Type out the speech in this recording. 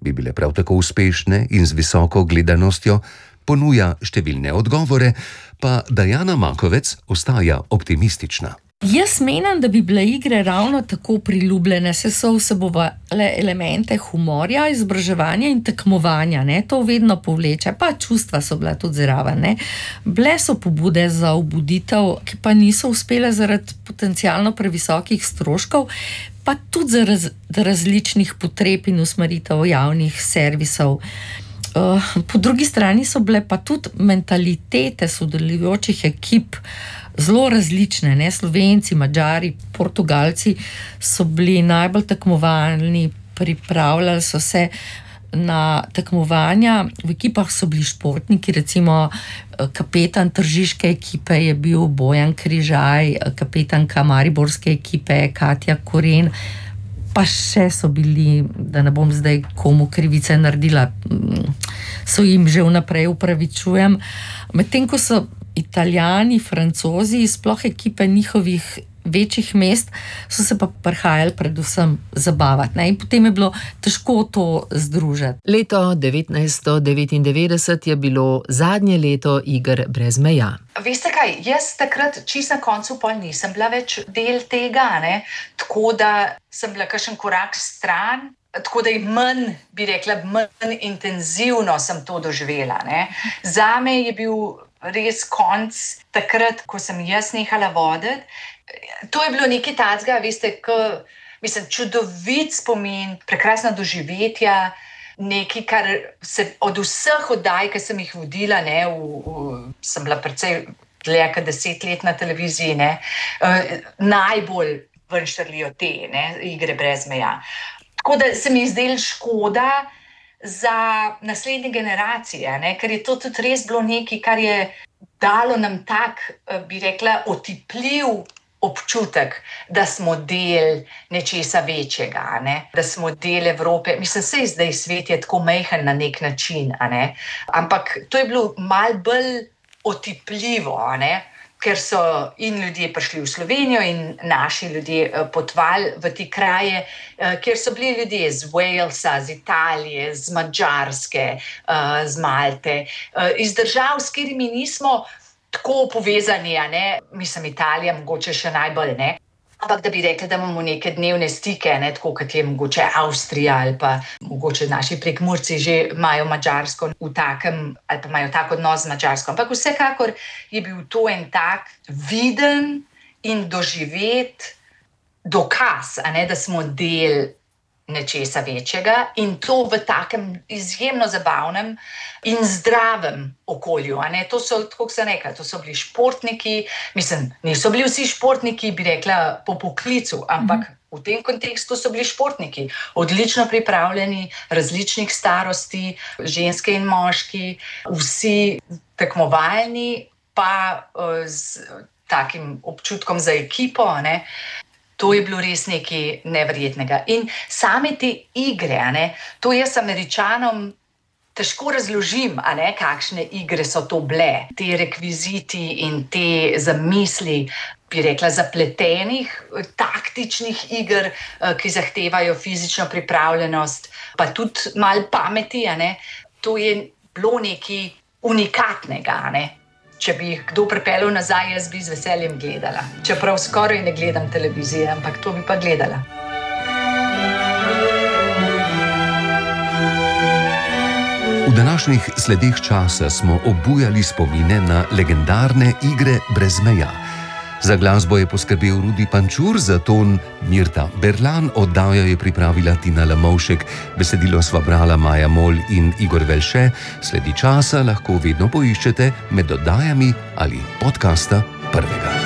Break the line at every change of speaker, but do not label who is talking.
bi bile prav tako uspešne in z visoko gledanostjo, ponuja številne odgovore, pa Dajana Makovec ostaja optimistična.
Jaz menim, da bi bile igre ravno tako priljubljene, saj so vsebovale elemente humorja, izobraževanja in tekmovanja, ne, to vedno povleče, pa čustva so bila tudi zraven, ne. Bile so pobude za obuditev, ki pa niso uspele zaradi potencialno previsokih stroškov, pa tudi zaradi različnih potreb in usmeritev javnih servisov. Po drugi strani so bile pa tudi mentalitete sodelujočih ekip zelo različne, ne, Slovenci, Madžari, Portugalci so bili najbolj tekmovalni, pripravljali so se na tekmovanja, v ekipah so bili športniki, recimo kapetan tržiške ekipe je bil Bojan Križaj, kapetanka mariborske ekipe Katja Koren, pa še so bili, da ne bom zdaj komu krivice naredila, so jim že vnaprej upravičujem, medtem ko so Italijani, Francozi, sploh ekipe njihovih večjih mest, so se pa prihajali predvsem zabavati, ne? In potem je bilo težko to združiti.
Leto 1999 je bilo zadnje leto Iger brez meja.
Veste kaj, jaz takrat čisto na koncu pol nisem bila več del tega, ne? Tako da sem bila kakšen korak stran, tako da je manj, bi rekla, manj intenzivno sem to doživela, ne? Zame je bil res konc takrat, ko sem jaz nehala voditi. To je bilo nekaj takega, veste, čudovit spomin, prekrasna doživetja, nekaj, kar se od vseh oddaj, ki sem jih vodila, ne, sem bila precej dlje kot 10 let na televiziji, ne, najbolj ven štrlijo te, ne, Igre brez meja. Tako da se mi je zdelo škoda za naslednje generacije, ne? Ker je to tudi res bilo nekaj, kar je dalo nam tak, bi rekla, otipljiv občutek, da smo del nečesa večjega, ne? Da smo del Evrope. Mislim, saj zdaj svet je tako majhen na nek način, a ne? Ampak to je bilo malo bolj otipljivo, a ne? Ker so in ljudje prišli v Slovenijo in naši ljudje potovali v te kraje, kjer so bili ljudje z Walesa, z Italije, z Madžarske, z Malte, iz držav, s katerimi nismo tako povezani, a ne? Mislim, Italija mogoče še najbolj, ne? Ampak da bi rekli, da imamo neke dnevne stike, ne, tako kot je mogoče Avstrija ali pa mogoče naši Prekmurci že imajo Madžarsko v takem, ali pa imajo tak odnos z Madžarsko. Ampak vsekakor je bil to en tak viden in doživet dokaz, a ne, da smo del nečesa večjega in to v takem izjemno zabavnem in zdravem okolju, a ne, to so, tako sem rekla, to so bili športniki, mislim, niso bili vsi športniki, bi rekla, po poklicu, ampak v tem kontekstu so bili športniki, odlično pripravljeni, različnih starosti, ženske in moški, vsi tekmovalni, pa z takim občutkom za ekipo, ne. To je bilo res nekaj neverjetnega. In same te igre, a ne, to jaz Američanom težko razložim, a ne, kakšne igre so to bile. Te rekviziti in te zamisli, bi rekla, zapletenih, taktičnih iger, ki zahtevajo fizično pripravljenost, pa tudi malo pameti, a ne. To je bilo nekaj unikatnega, a ne. Če bi jih kdo pripeljal nazaj, jaz bi z veseljem gledala. Čeprav skoraj ne gledam televizije, ampak to bi pa gledala.
V današnjih sledih časa smo obujali spomine na legendarne Igre brez meja. Za glasbo je poskrbel Rudi Pančur, za ton Mirta Berlan, oddajo je pripravila Tina Lamovšek, besedilo sva brala Maja Mol in Igor Velše. Sledi časa lahko vedno poiščete med oddajami ali podcasta Prvega.